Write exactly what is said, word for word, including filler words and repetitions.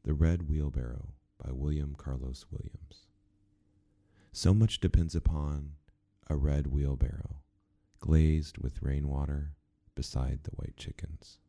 The Red Wheelbarrow by William Carlos Williams. So much depends upon a red wheelbarrow, glazed with rainwater beside the white chickens.